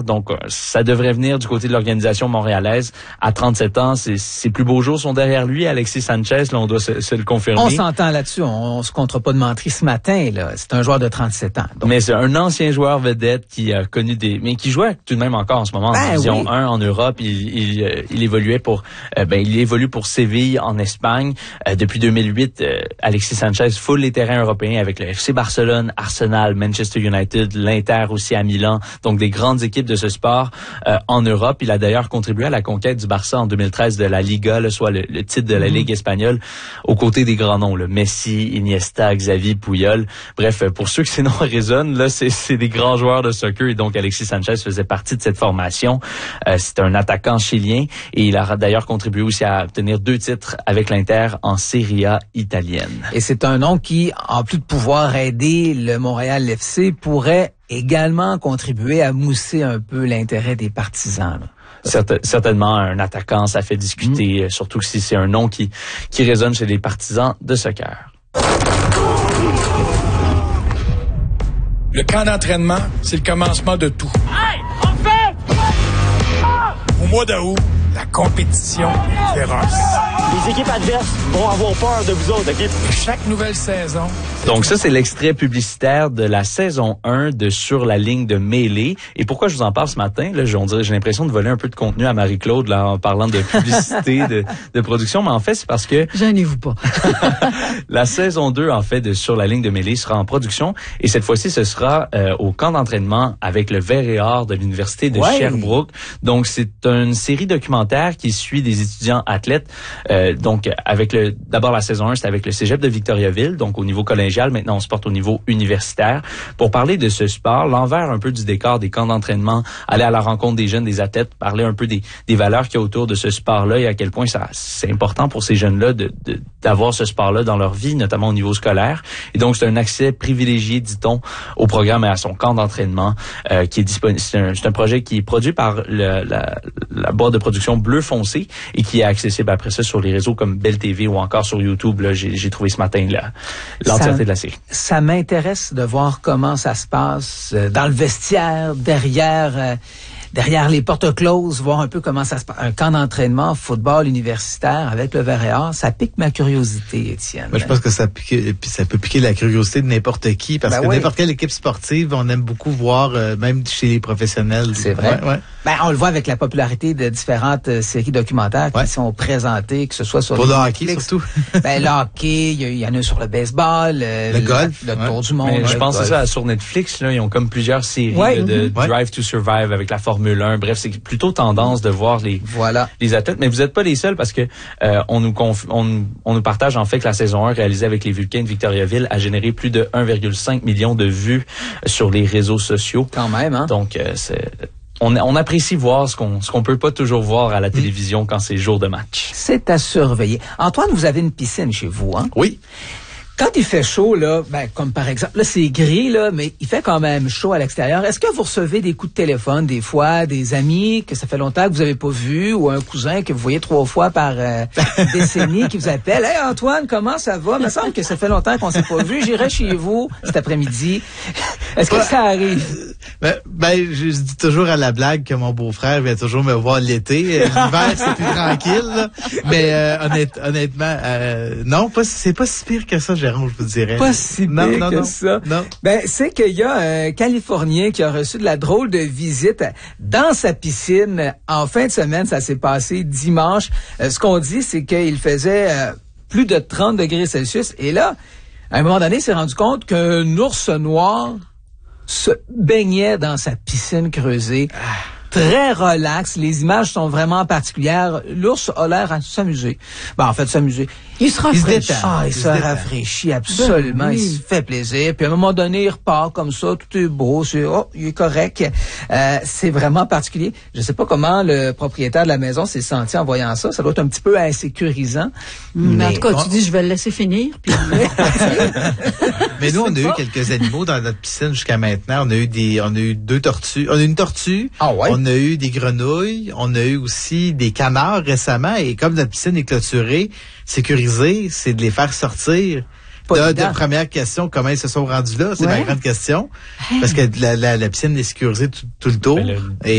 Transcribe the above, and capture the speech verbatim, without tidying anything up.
Donc, ça devrait venir du côté de l'organisation montréalaise. À trente-sept ans, ses, ses plus beaux jours sont derrière lui. Alexis Sanchez, là, on doit se, se le confirmer. On s'entend là-dessus. On, on se comptera pas de menterie ce matin, là. C'est un joueur de trente-sept ans. Donc. Mais c'est un ancien joueur vedette qui a connu des... Mais qui jouait tout de même encore en ce moment ben, en Division oui. un en Europe. Il, il, il évoluait pour... Euh, ben, il évolue pour Séville en Espagne. Euh, depuis deux mille huit, euh, Alexis Sanchez foule les terrains européens avec le F C Barcelone, Arsenal, Manchester United, l'Inter aussi à Milan. Donc, des grandes équipes de ce sport euh, en Europe. Il a d'ailleurs contribué à la conquête du Barça en deux mille treize de la Liga, là, soit le, le titre de la mm-hmm. Ligue espagnole, aux côtés des grands noms, là, Messi, Iniesta, Xavi, Puyol. Bref, pour ceux que ces noms résonnent, là, c'est, c'est des grands joueurs de soccer et donc Alexis Sanchez faisait partie de cette formation. Euh, c'est un attaquant chilien et il a d'ailleurs contribué aussi à obtenir deux titres avec l'Inter en Serie A italienne. Et c'est un nom qui, en plus de pouvoir aider le Montréal F C, pourrait également contribuer à mousser un peu l'intérêt des partisans, là. Certain, certainement, un attaquant, ça fait discuter, mmh. surtout si c'est un nom qui, qui résonne chez les partisans de soccer. Le camp d'entraînement, c'est le commencement de tout. Hey, on fait! Au mois d'août, la compétition est féroce. Les équipes adverses vont avoir peur de vous autres, OK? Chaque nouvelle saison... Donc ça, c'est l'extrait publicitaire de la saison un de Sur la ligne de mêlée. Et pourquoi je vous en parle ce matin? Là, on dirait, j'ai l'impression de voler un peu de contenu à Marie-Claude là, en parlant de publicité, de, de production. Mais en fait, c'est parce que... Gênez-vous pas. La saison deux, en fait, de Sur la ligne de mêlée sera en production. Et cette fois-ci, ce sera euh, au camp d'entraînement avec le Vert et Or de l'Université de ouais. Sherbrooke. Donc, c'est une série documentaire qui suit des étudiants athlètes. Euh, donc, avec le d'abord la saison un, c'était avec le Cégep de Victoriaville, donc au niveau collégial. Maintenant, on se porte au niveau universitaire pour parler de ce sport, l'envers un peu du décor des camps d'entraînement, aller à la rencontre des jeunes, des athlètes, parler un peu des, des valeurs qu'il y a autour de ce sport-là et à quel point ça c'est important pour ces jeunes-là de, de, d'avoir ce sport-là dans leur vie, notamment au niveau scolaire. Et donc, c'est un accès privilégié, dit-on, au programme et à son camp d'entraînement euh, qui est disponible. C'est un, c'est un projet qui est produit par le, la, la boîte de production Bleu Foncé et qui est accessible après ça sur les réseaux comme Bell T V ou encore sur YouTube. Là, j'ai, j'ai trouvé ce matin là, l'entièreté de la série. Ça m'intéresse de voir comment ça se passe euh, dans le vestiaire, derrière euh, derrière les portes closes, voir un peu comment ça se passe. Un camp d'entraînement, football universitaire avec le Vert et Or, ça pique ma curiosité, Étienne. Moi, je pense que ça pique, ça peut piquer la curiosité de n'importe qui, parce ben que oui. n'importe quelle équipe sportive, on aime beaucoup voir, euh, même chez les professionnels. C'est vrai. Ouais, ouais. Ben, on le voit avec la popularité de différentes euh, séries documentaires ouais. qui sont présentées, que ce soit sur pour le hockey surtout. Ben, le hockey, il y, y en a sur le baseball, euh, le, le golf, le, le ouais. tour du monde. Mais je le pense golf. que ça sur Netflix, là, ils ont comme plusieurs séries ouais. là, de ouais. Drive to Survive avec la Formule un. Bref, c'est plutôt tendance de voir les voilà. les athlètes. Mais vous n'êtes pas les seuls parce que euh, on nous conf- on, on nous partage en fait que la saison un réalisée avec les Vulcains de Victoriaville a généré plus de un virgule cinq million de vues sur les réseaux sociaux. Quand même, hein. Donc euh, c'est On, on apprécie voir ce qu'on ce qu'on peut pas toujours voir à la télévision quand c'est jour de match. C'est à surveiller. Antoine, vous avez une piscine chez vous, hein? Oui. Quand il fait chaud, là, ben, comme par exemple, là, c'est gris, là, mais il fait quand même chaud à l'extérieur. Est-ce que vous recevez des coups de téléphone, des fois, des amis que ça fait longtemps que vous avez pas vu, ou un cousin que vous voyez trois fois par euh, décennie qui vous appelle? Hey, Antoine, comment ça va? Il me semble que ça fait longtemps qu'on s'est pas vu. J'irai chez vous cet après-midi. Est-ce que ouais. ça arrive? Ben, ben, je dis toujours à la blague que mon beau-frère vient toujours me voir l'été. L'hiver, c'est plus tranquille, là. Mais, euh, honnête, honnêtement, euh, non, pas, c'est pas si pire que ça, je vous dirais. Pas si pire non, non, que non, ça. Non. Ben, c'est qu'il y a un Californien qui a reçu de la drôle de visite dans sa piscine en fin de semaine. Ça s'est passé dimanche. Euh, ce qu'on dit, c'est qu'il faisait euh, plus de trente degrés Celsius. Et là, à un moment donné, il s'est rendu compte qu'un ours noir se baignait dans sa piscine creusée. Ah. Très relax. Les images sont vraiment particulières. L'ours a l'air à s'amuser. Ben, en fait, s'amuser. Il se rafraîchit. Il se ah, il, il se, se rafraîchit, absolument. Ben, oui. Il se fait plaisir. Puis à un moment donné, il repart comme ça. Tout est beau. C'est, oh, il est correct. Euh, c'est vraiment particulier. Je sais pas comment le propriétaire de la maison s'est senti en voyant ça. Ça doit être un petit peu insécurisant. Mais, mais en tout cas, on... tu dis, je vais le laisser finir. Puis... mais nous, on a eu quelques animaux dans notre piscine jusqu'à maintenant. On a eu des, on a eu deux tortues. On a eu une tortue. Ah ouais? On a eu des grenouilles, on a eu aussi des canards récemment, et comme notre piscine est clôturée, sécurisée, c'est de les faire sortir. De, de première question, comment ils se sont rendus là? C'est ouais. ma grande question. Parce que la, la, la piscine est sécurisée tout, tout le tour. Et